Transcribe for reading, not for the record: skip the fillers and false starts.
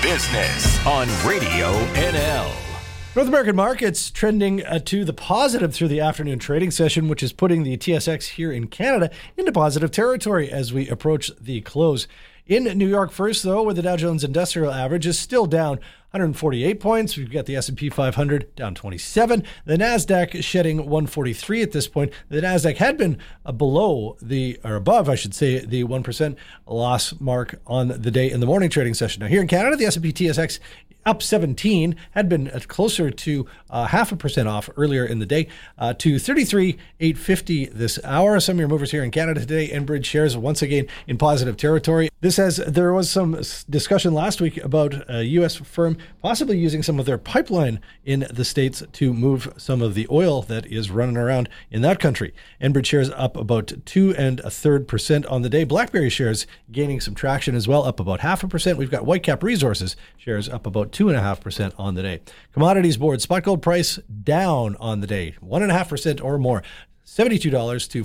Business on Radio NL. North American markets trending to the positive through the afternoon trading session, which is putting the TSX here in Canada into positive territory as we approach the close. In New York first, though, where the Dow Jones Industrial Average is still down 148 points. We've got the S&P 500 down 27. The NASDAQ shedding 143 at this point. The NASDAQ had been above, the 1% loss mark on the day in the morning trading session. Now, here in Canada, the S&P TSX up 17, had been closer to 0.5% off earlier in the day to 33,850 this hour. Some of your movers here in Canada today, Enbridge shares once again in positive territory. There was some discussion last week about a U.S. firm possibly using some of their pipeline in the States to move some of the oil that is running around in that country. Enbridge shares up about 2.33% on the day. BlackBerry shares gaining some traction as well, up about 0.5%. We've got Whitecap Resources shares up about 2.5% on the day. Commodities board, spot gold price down on the day, 1.5% or more. $72 to